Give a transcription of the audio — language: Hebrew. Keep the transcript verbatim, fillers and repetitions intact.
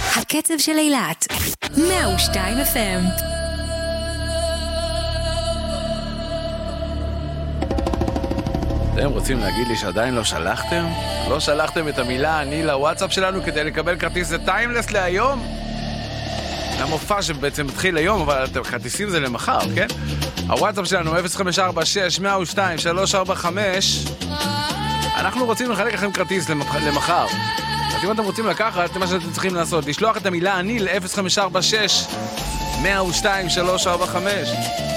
הקצב של אילת, מאה ושתיים אף אם. אתם רוצים להגיד לי שעדיין לא שלחתם? לא שלחתם את המילה אני לוואטסאפ שלנו כדי לקבל כרטיס טיימלס להיום? המופע שבעצם מתחיל היום, אבל כרטיסים זה למחר, כן? הוואטסאפ שלנו אפס חמש ארבע שש מאה ושתיים שלוש ארבע חמש. אנחנו רוצים לחלק לכם כרטיס למחר. אז אם אתם רוצים לקחת, מה שאתם צריכים לעשות, לשלוח את המילה אני ל-אפס חמש ארבע שש מאה ושתיים שלוש ארבע חמש.